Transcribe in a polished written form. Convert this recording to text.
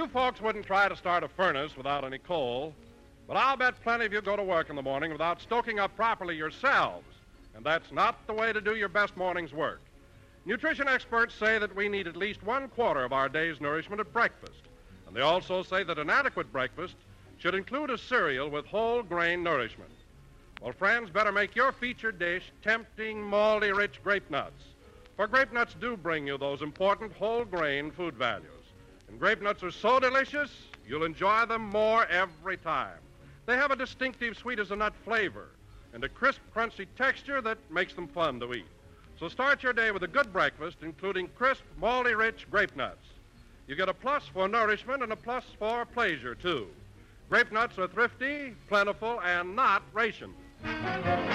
you folks wouldn't try to start a furnace without any coal, but I'll bet plenty of you go to work in the morning without stoking up properly yourselves, and that's not the way to do your best morning's work. Nutrition experts say that we need at least 1/4 of our day's nourishment at breakfast, and they also say that an adequate breakfast should include a cereal with whole grain nourishment. Well, friends, better make your featured dish tempting, malty-rich grape nuts, for grape nuts do bring you those important whole grain food values. And grape nuts are so delicious, you'll enjoy them more every time. They have a distinctive sweet-as-a-nut flavor and a crisp, crunchy texture that makes them fun to eat. So start your day with a good breakfast, including crisp, malty-rich grape nuts. You get a plus for nourishment and a plus for pleasure, too. Grape nuts are thrifty, plentiful, and not rationed.